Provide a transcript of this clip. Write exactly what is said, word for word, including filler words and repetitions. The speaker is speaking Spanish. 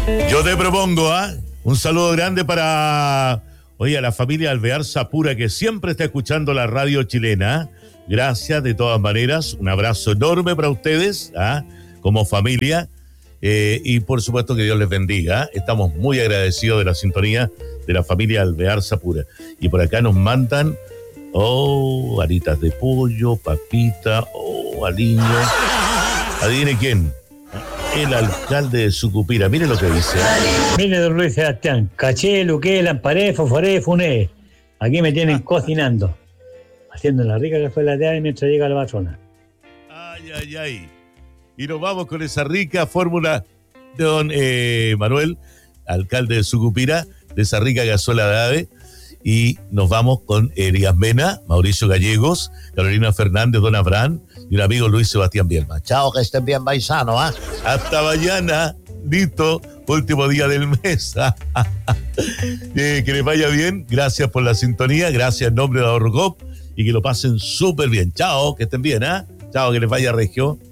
Yo te propongo, ¿ah? ¿eh? Un saludo grande para, oye, a la familia Alvear Sapura, que siempre está escuchando la radio chilena. Gracias de todas maneras. Un abrazo enorme para ustedes, ¿ah? Como familia. Eh, y por supuesto que Dios les bendiga. Estamos muy agradecidos de la sintonía de la familia Alvear Sapura. Y por acá nos mandan, oh, alitas de pollo, papita, oh, aliño. Adivine quién. El alcalde de Sucupira. Mire lo que dice. Mire, don Luis Sebastián, caché, luqué, lamparé, fosforé, funé. Aquí me tienen cocinando, haciendo la rica que fue la de mientras llega la patrona. Ay, ay, ay. Y nos vamos con esa rica fórmula de don eh, Manuel, alcalde de Sucupira, de esa rica cazuela de ave. Y nos vamos con Elías Mena, Mauricio Gallegos, Carolina Fernández, don Abraham y un amigo Luis Sebastián Bielma. Chao, que estén bien paisanos, ¿ah? ¿eh? Hasta mañana, listo, último día del mes. eh, que les vaya bien, gracias por la sintonía, gracias en nombre de Ahorro Coop y que lo pasen súper bien. Chao, que estén bien, ¿ah? ¿eh? Chao, que les vaya regio.